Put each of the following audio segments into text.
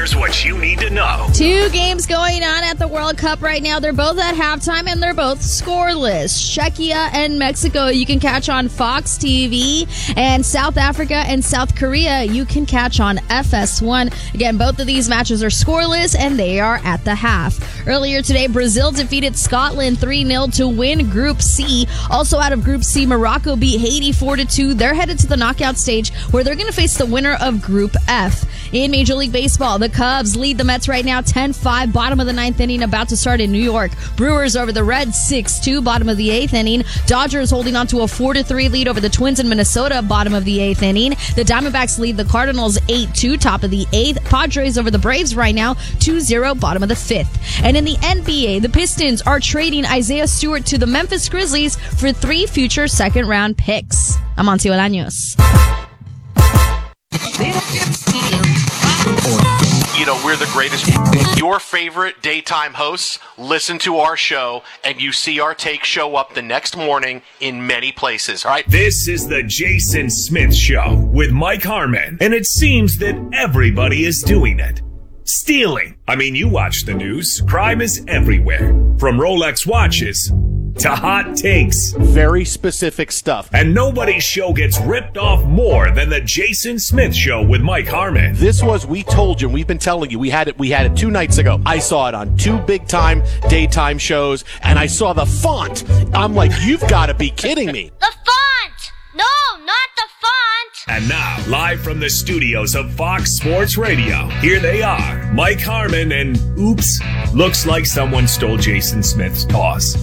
Here's what you need to know. Two games going on at the World Cup right now. They're both at halftime and they're both scoreless. Czechia and Mexico you can catch on Fox TV, and South Africa and South Korea you can catch on FS1. Again, both of these matches are scoreless and they are at the half. Earlier today, Brazil defeated Scotland 3-0 to win Group C. Also out of Group C, Morocco beat Haiti 4-2. They're headed to the knockout stage where they're going to face the winner of Group F. In Major League Baseball, the Cubs lead the Mets right now 10-5, bottom of the ninth inning, about to start in New York. Brewers over the Reds 6-2, bottom of the eighth inning. Dodgers holding on to a 4-3 lead over the Twins in Minnesota, bottom of the eighth inning. The Diamondbacks lead the Cardinals 8-2, top of the eighth. Padres over the Braves right now 2-0, bottom of the fifth. And in the NBA, the Pistons are trading Isaiah Stewart to the Memphis Grizzlies for 3 future second-round picks. I'm Amancio Olaños. You know, we're the greatest. Your favorite daytime hosts listen to our show, and you see our take show up the next morning in many places, all right? This is the Jason Smith Show with Mike Harmon, and it seems that everybody is doing it. Stealing. I mean, you watch the news. Crime is everywhere. From Rolex watches to hot takes. Very specific stuff. And nobody's show gets ripped off more than the Jason Smith Show with Mike Harmon. We told you, and we've been telling you, we had it 2 nights ago. I saw it on 2 big-time daytime shows, and I saw the font. I'm like, you've got to be kidding me. The font! No, not the font! And now, live from the studios of Fox Sports Radio, here they are, Mike Harmon and, oops, looks like someone stole Jason Smith's toss.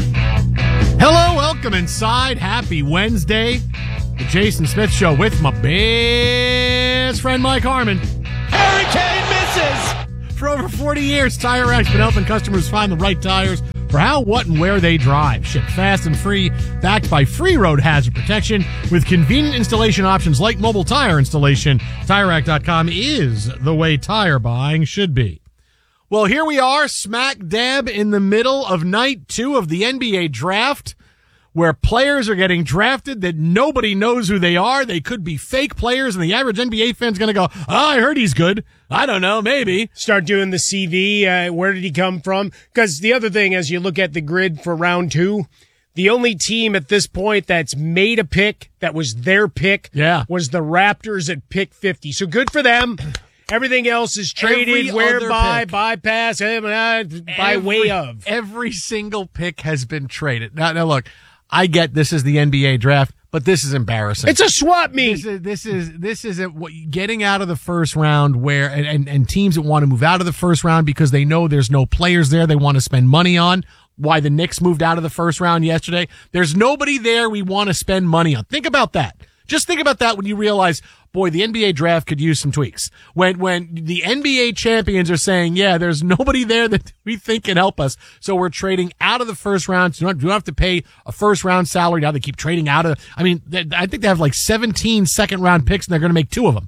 Hello, welcome inside. Happy Wednesday. The Jason Smith Show with my best friend Mike Harmon. Hurricane misses! For over 40 years, Tire Rack's been helping customers find the right tires for how, what, and where they drive. Shipped fast and free, backed by free road hazard protection with convenient installation options like mobile tire installation. TireRack.com is the way tire buying should be. Well, here we are, smack dab in the middle of night 2 of the NBA draft, where players are getting drafted that nobody knows who they are. They could be fake players, and the average NBA fan's going to go, I heard he's good. I don't know, maybe. Start doing the CV. Where did he come from? Because the other thing, as you look at the grid for round 2, the only team at this point that's made a pick that was their pick was the Raptors at pick 50. So good for them. Everything else is traded, whereby, bypass, by way of. Every single pick has been traded. Now look, I get this is the NBA draft, but this is embarrassing. It's a swap meet. This is getting out of the first round where, and teams that want to move out of the first round because they know there's no players there they want to spend money on. Why the Knicks moved out of the first round yesterday. There's nobody there we want to spend money on. Think about that. Just think about that when you realize, boy, the NBA draft could use some tweaks. When the NBA champions are saying, yeah, there's nobody there that we think can help us, so we're trading out of the first round. So you don't have to pay a first round salary. Now they keep trading out of. I mean, I think they have like 17 second round picks, and they're going to make 2 of them.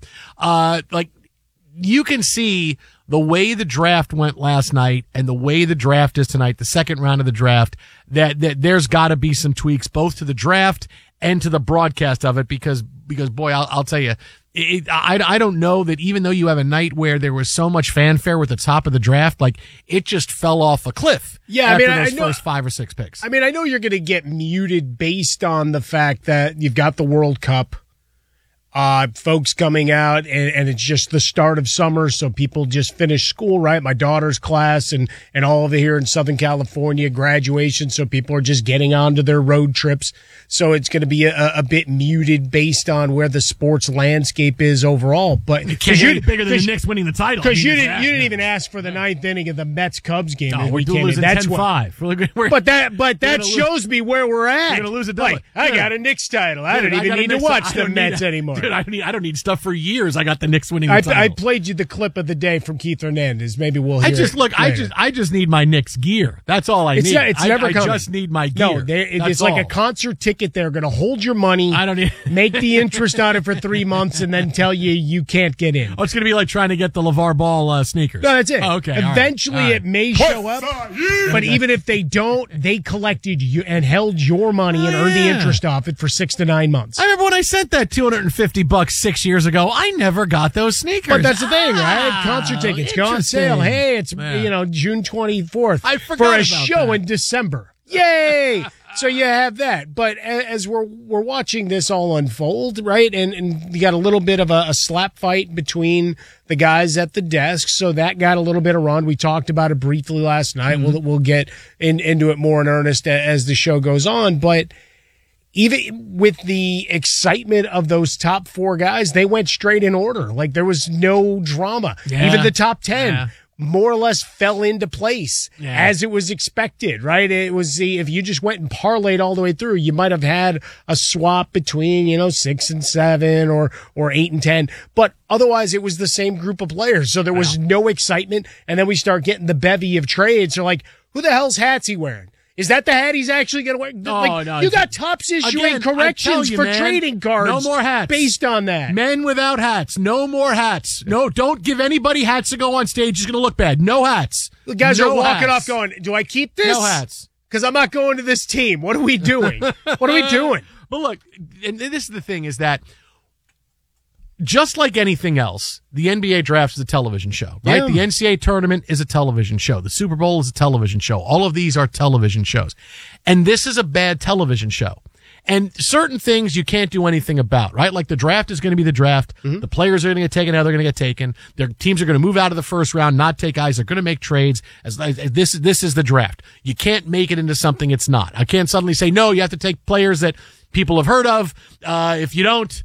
You can see the way the draft went last night and the way the draft is tonight, the second round of the draft, that there's got to be some tweaks both to the draft and to the broadcast of it because boy, I'll tell you, I don't know that even though you have a night where there was so much fanfare with the top of the draft, like it just fell off a cliff. Yeah, after I those know, first 5 or 6 picks. I mean, I know you're going to get muted based on the fact that you've got the World Cup. Folks coming out and it's just the start of summer. So people just finish school, right? My daughter's class and all of it here in Southern California, graduation. So people are just getting on to their road trips. So it's going to be a bit muted based on where the sports landscape is overall. But it can't get bigger than the Knicks winning the title. Because you didn't even ask for the 9th inning of the Mets-Cubs game. No, we're losing 10-5. But that shows me where we're at. We're going to lose a double. Like, I got a Knicks title. I don't even need to watch the Mets anymore. Dude, I don't need stuff for years. I got the Knicks winning the title. I played you the clip of the day from Keith Hernandez. Maybe we'll hear I just need my Knicks gear. That's all I need. It's never coming. I just need my gear. No, it's like a concert ticket. They're going to hold your money. I don't need make the interest on it for 3 months and then tell you can't get in. Oh, it's going to be like trying to get the LeVar Ball sneakers. No, that's it. Oh, okay. Eventually it may show up. But even if they don't, they collected you and held your money and earned the interest off it for 6 to 9 months. I remember when I sent that $250 $50 6 years ago. I never got those sneakers. But that's the thing, right? Concert tickets go on sale. Hey, it's June 24th I forgot for a about show that. in December. Yay! So you have that. But as we're watching this all unfold, right? And you got a little bit of a slap fight between the guys at the desk. So that got a little bit of run. We talked about it briefly last night. Mm-hmm. We'll get into it more in earnest as the show goes on. But even with the excitement of those top 4 guys, they went straight in order. Like there was no drama. Yeah. Even the top 10. Yeah. More or less fell into place Yeah. as it was expected, right? It was if you just went and parlayed all the way through, you might have had a swap between, 6 and 7 or 8 and 10, but otherwise it was the same group of players. So there was no excitement. And then we start getting the bevy of trades. So like, who the hell's hat's he wearing? Is that the hat he's actually going to wear? No. You got Topps issuing Again, I corrections tell you, for man, trading cards. no more hats. Based on that. Men without hats. No more hats. No, don't give anybody hats to go on stage. It's going to look bad. No hats. The guys No are walking hats. off going, do I keep this? No hats. Because I'm not going to this team. What are we doing? What are we doing? But look, and this is the thing, is that just like anything else, the NBA draft is a television show, right? Yeah. The NCAA tournament is a television show. The Super Bowl is a television show. All of these are television shows. And this is a bad television show. And certain things you can't do anything about, right? Like the draft is going to be the draft. Mm-hmm. The players are going to get taken, how they're going to get taken. Their teams are going to move out of the first round, not take guys. They're going to make trades. As this is the draft. You can't make it into something it's not. I can't suddenly say, no, you have to take players that people have heard of. If you don't,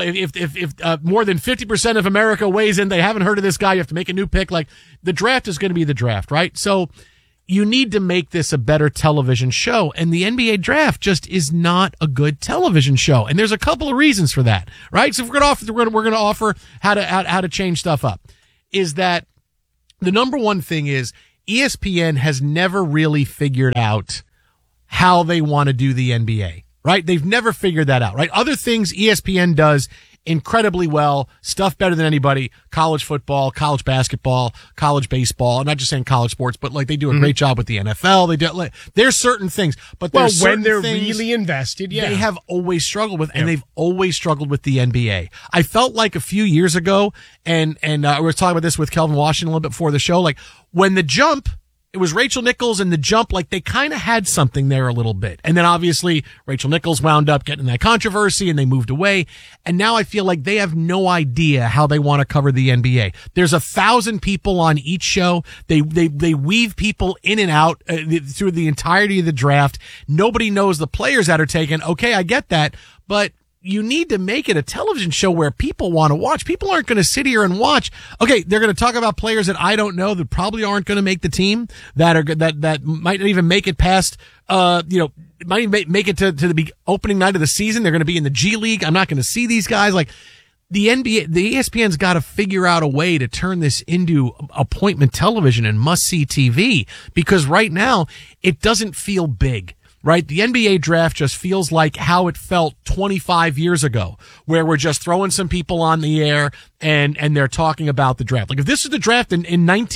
if more than 50% of America weighs in, they haven't heard of this guy, you have to make a new pick. Like the draft is going to be the draft, right? So you need to make this a better television show. And the NBA draft just is not a good television show. And there's a couple of reasons for that, right? So if we're going to offer how to change stuff up, is that the number one thing is ESPN has never really figured out how they want to do the NBA, right? They've never figured that out, right? Other things ESPN does incredibly well, stuff better than anybody, college football, college basketball, college baseball. I'm not just saying college sports, but like they do a great job with the NFL. They do, like, there's certain things, but there's certain when they're things really invested, they have always struggled with, and they've always struggled with the NBA. I felt like a few years ago, and we were talking about this with Kelvin Washington a little bit before the show, like when the jump, it was Rachel Nichols and the jump, like they kind of had something there a little bit. And then obviously Rachel Nichols wound up getting in that controversy and they moved away. And now I feel like they have no idea how they want to cover the NBA. There's 1,000 people on each show. They weave people in and out through the entirety of the draft. Nobody knows the players that are taken. Okay, I get that, but you need to make it a television show where people want to watch. People aren't going to sit here and watch. Okay, they're going to talk about players that I don't know that probably aren't going to make the team, that might not even make it past, might even make it to the opening night of the season. They're going to be in the G League. I'm not going to see these guys. Like the NBA, the ESPN's got to figure out a way to turn this into appointment television and must-see TV, because right now it doesn't feel big. Right? The NBA draft just feels like how it felt 25 years ago, where we're just throwing some people on the air and they're talking about the draft. Like if this is the draft in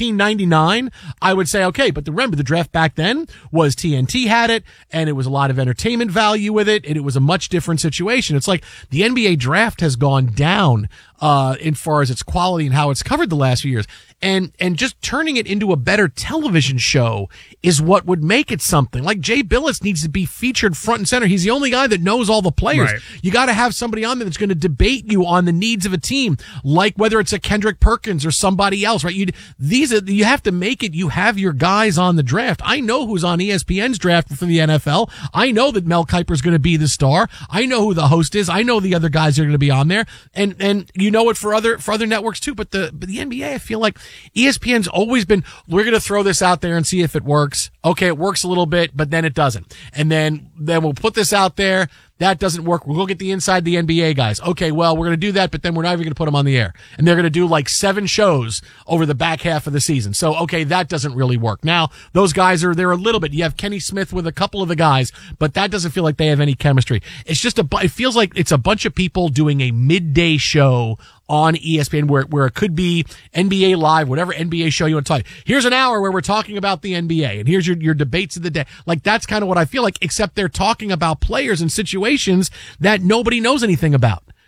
1999, I would say, okay, but remember the draft back then was TNT had it and it was a lot of entertainment value with it. And it was a much different situation. It's like the NBA draft has gone down, in far as its quality and how it's covered the last few years. And just turning it into a better television show is what would make it something. Like Jay Billis needs to be featured front and center. He's the only guy that knows all the players. Right. You got to have somebody on there that's going to debate you on the needs of a team, like whether it's a Kendrick Perkins or somebody else, right? You have to make it. You have your guys on the draft. I know who's on ESPN's draft for the NFL. I know that Mel Kiper's going to be the star. I know who the host is. I know the other guys are going to be on there, and you know it for other networks too. But the NBA, I feel like ESPN's always been, we're going to throw this out there and see if it works. Okay, it works a little bit, but then it doesn't. And then we'll put this out there. That doesn't work. We'll go get the inside the NBA guys. Okay, well, we're going to do that, but then we're not even going to put them on the air. And they're going to do like 7 shows over the back half of the season. So, okay, that doesn't really work. Now, those guys are there a little bit. You have Kenny Smith with a couple of the guys, but that doesn't feel like they have any chemistry. It's just it feels like it's a bunch of people doing a midday show on ESPN where it could be NBA Live, whatever NBA show you want to talk. Here's an hour where we're talking about the NBA, and here's your debates of the day. Like, that's kind of what I feel like, except they're talking about players and situations that nobody knows anything about.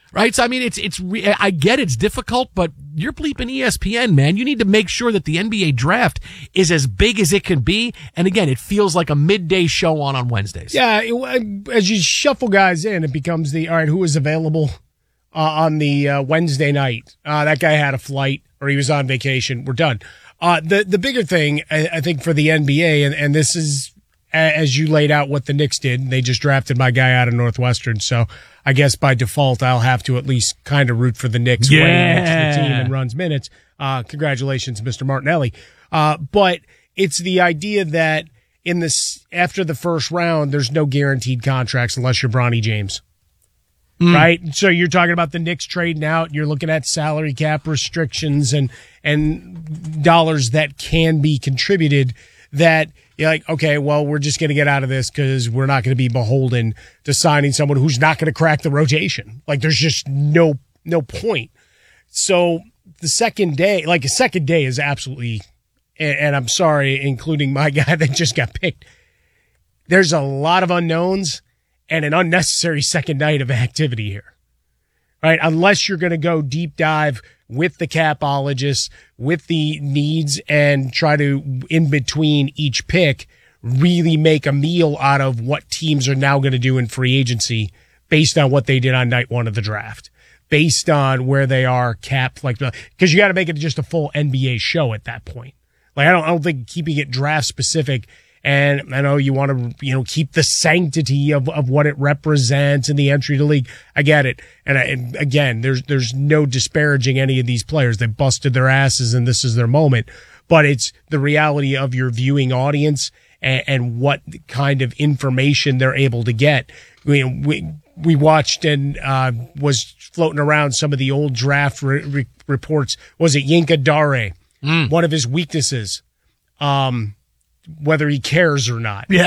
Right? So, I mean, I get it's difficult, but you're bleeping ESPN, man. You need to make sure that the NBA draft is as big as it can be. And again, it feels like a midday show on Wednesdays. Yeah. As you shuffle guys in, it becomes all right, who is available on the Wednesday night? That guy had a flight or he was on vacation. We're done. The bigger thing, I think, for the NBA, and this is, as you laid out what the Knicks did, they just drafted my guy out of Northwestern. So I guess by default, I'll have to at least kind of root for the Knicks when he makes the team and runs minutes. Congratulations, Mr. Martinelli. But it's the idea that after the first round, there's no guaranteed contracts unless you're Bronny James. Right? So you're talking about the Knicks trading out. You're looking at salary cap restrictions and dollars that can be contributed that you're like, okay, well, we're just going to get out of this because we're not going to be beholden to signing someone who's not going to crack the rotation. Like, there's just no point. So the second day is absolutely, and I'm sorry, including my guy that just got picked. There's a lot of unknowns and an unnecessary second night of activity here, right? Unless you're going to go deep dive with the capologists, with the needs, and try to, in between each pick, really make a meal out of what teams are now going to do in free agency based on what they did on night one of the draft, based on where they are capped, because you got to make it just a full NBA show at that point. Like, I don't think keeping it draft specific. And I know you want to, keep the sanctity of what it represents in the entry to league. I get it. And again, there's no disparaging any of these players. They busted their asses and this is their moment. But it's the reality of your viewing audience and what kind of information they're able to get. We watched and was floating around some of the old draft reports. Was it Yinka Dare? One of his weaknesses. Whether he cares or not. Yeah.